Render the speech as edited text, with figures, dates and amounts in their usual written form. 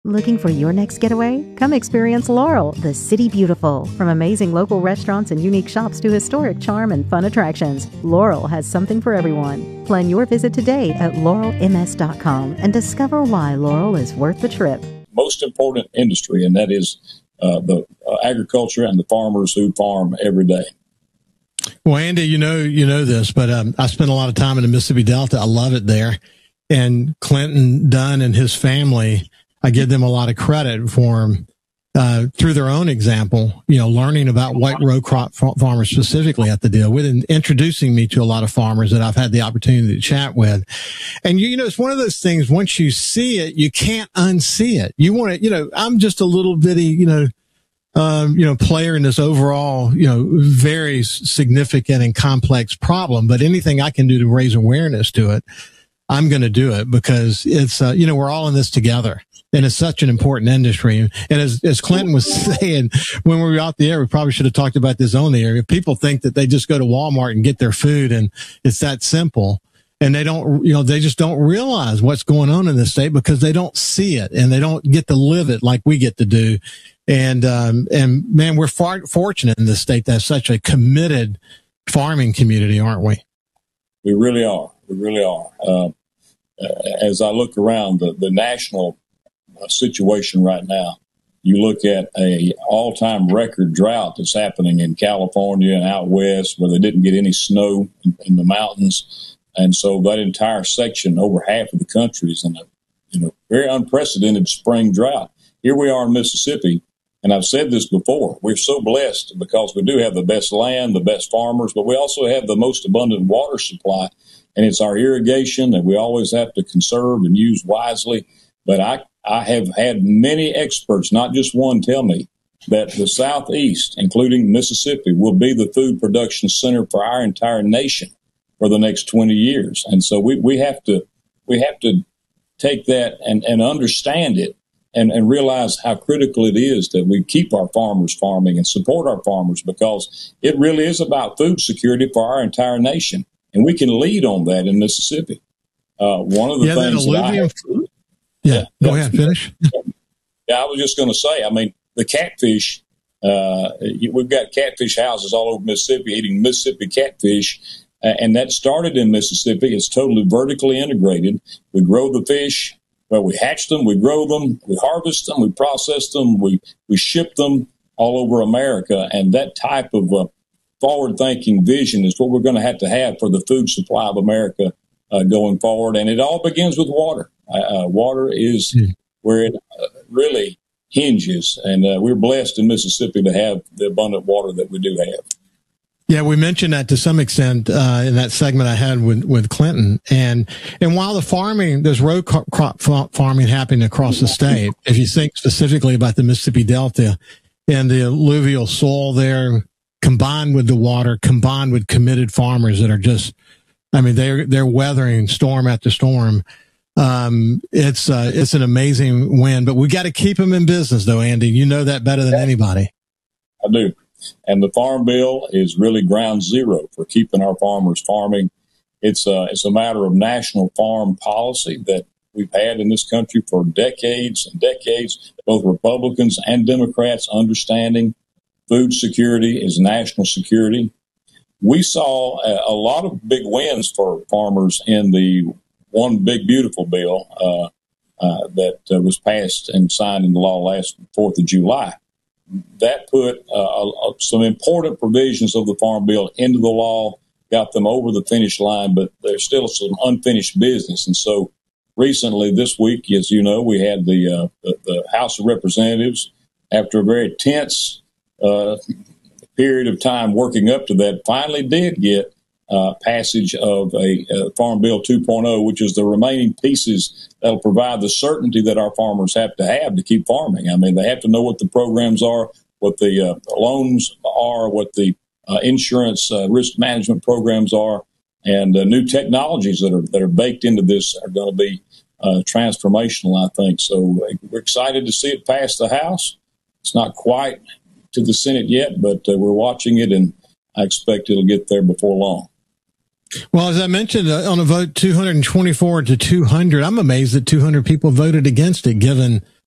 Looking for your next getaway? Come experience Laurel, the city beautiful. From amazing local restaurants and unique shops to historic charm and fun attractions, Laurel has something for everyone. Plan your visit today at laurelms.com and discover why Laurel is worth the trip. Most important industry, and that is the agriculture and the farmers who farm every day. Well, Andy, you know this, but I spent a lot of time in the Mississippi Delta. I love it there. And Clinton Dunn and his family, I give them a lot of credit for through their own example, learning about white row crop farmers specifically at the deal with and introducing me to a lot of farmers that I've had the opportunity to chat with. And, it's one of those things, once you see it, you can't unsee it. You want to, I'm just a little bitty, player in this overall, very significant and complex problem, but anything I can do to raise awareness to it, I'm going to do it because it's, we're all in this together. And it's such an important industry. And as Clinton was saying, when we were out the air, we probably should have talked about this on the air. People think that they just go to Walmart and get their food and it's that simple. And they don't, they just don't realize what's going on in this state because they don't see it and they don't get to live it like we get to do. And man, we're fortunate in this state to have such a committed farming community, aren't we? We really are. We really are. As I look around the national situation right now, you look at a all-time record drought that's happening in California and out west where they didn't get any snow in the mountains. And so that entire section, over half of the country, is in a very unprecedented spring drought. Here we are in Mississippi, and I've said this before, we're so blessed because we do have the best land, the best farmers, but we also have the most abundant water supply, and it's our irrigation that we always have to conserve and use wisely. But I have had many experts, not just one, tell me that the Southeast, including Mississippi, will be the food production center for our entire nation for the next 20 years. And so we have to take that and understand it and realize how critical it is that we keep our farmers farming and support our farmers because it really is about food security for our entire nation. And we can lead on that in Mississippi. One of the things that I have to Yeah, go ahead, finish. Yeah, I was just going to say, the catfish, we've got catfish houses all over Mississippi eating Mississippi catfish, and that started in Mississippi. It's totally vertically integrated. We grow the fish, we hatch them, we grow them, we harvest them, we process them, we ship them all over America, and that type of forward-thinking vision is what we're going to have for the food supply of America going forward, and it all begins with water. Water is where it really hinges, and we're blessed in Mississippi to have the abundant water that we do have. Yeah, we mentioned that to some extent in that segment I had with Clinton. And while there's row crop farming happening across the state, if you think specifically about the Mississippi Delta and the alluvial soil there, combined with the water, combined with committed farmers that are just, they're weathering storm after storm. It's an amazing win, but we got to keep them in business though, Andy. You know that better than anybody. I do. And the Farm Bill is really ground zero for keeping our farmers farming. It's a matter of national farm policy that we've had in this country for decades and decades, both Republicans and Democrats understanding food security is national security. We saw a lot of big wins for farmers in the One Big Beautiful bill that was passed and signed into law last 4th of July. That put some important provisions of the Farm Bill into the law, got them over the finish line, but there's still some unfinished business. And so recently this week, as you know, we had the House of Representatives, after a very tense period of time working up to that, finally did get passage of a Farm Bill 2.0, which is the remaining pieces that'll provide the certainty that our farmers have to keep farming. They have to know what the programs are, what the loans are, what the insurance risk management programs are, and new technologies that are baked into this are going to be transformational, I think. So we're excited to see it pass the House. It's not quite to the Senate yet, but we're watching it, and I expect it'll get there before long. Well, as I mentioned, on a vote 224 to 200, I'm amazed that 200 people voted against it, given